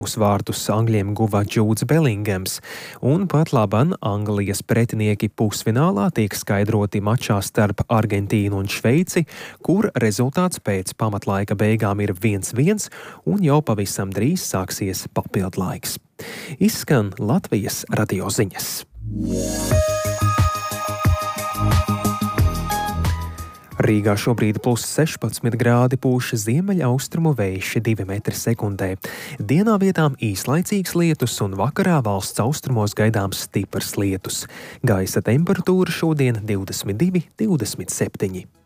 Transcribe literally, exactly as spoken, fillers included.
Uz vārtus Angļiem guva Džūds Belingams, un pat laban Anglijas pretinieki pusfinālā tiek skaidroti mačā starp Argentīnu un Šveici, kur rezultāts pēc pamatlaika beigām ir viens viens, un jau pavisam drīz sāksies papildlaiks. Izskan Latvijas radio ziņas. Rīgā šobrīd plus sešpadsmit grādi, pūš ziemeļaustrumu vējš divi metri sekundē. Dienā vietām īslaicīgs lietus un vakarā valsts austrumos gaidāms stiprs lietus. Gaisa temperatūra šodien divdesmit divi, divdesmit septiņi.